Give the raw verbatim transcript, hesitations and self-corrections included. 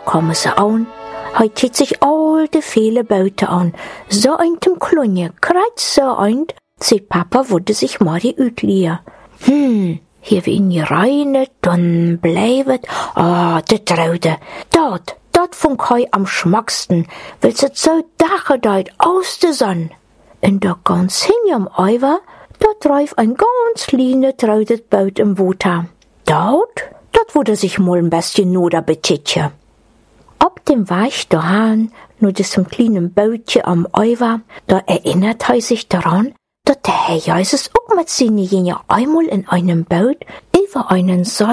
kommen sie an. Hij zieht sich all de viele Boote an. So ein dem Klunje, kreuz so ein, sieht Papa, würde sich Mari utliehen. Hm, hier wie in die Reine, dann bleibt, ah, de Traude, dort, dort funk hei am schmacksten, weil se so dachedeit aus de Sonne. In der ganz hin am Eiver, dort reif ein ganz line traudet Boot im Water. Dort, dort wurde sich mal ein bisschen Noder betitje. Ab dem Weg dahin, nur das zum kleinen Bootje am Eiver, da erinnert er sich daran, dass der Herr Jesus auch mit seinen Jüngern einmal in einem Boot über einen See